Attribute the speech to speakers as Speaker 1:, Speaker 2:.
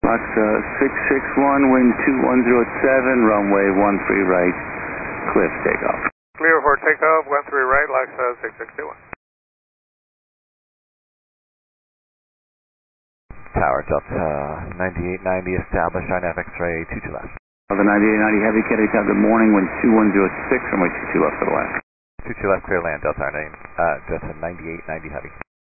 Speaker 1: Fox 661, wind 2107, runway 13 right, cliff takeoff.
Speaker 2: Clear for takeoff, 13 right, LOX 661.
Speaker 3: Tower Delta 9890, establish INAV X-ray 22 left.
Speaker 1: The 9890 Heavy, Kennedy Tower, good morning, wind 2106, runway 22 left for the last.
Speaker 3: 22 left, clear land, Delta 9890 Heavy.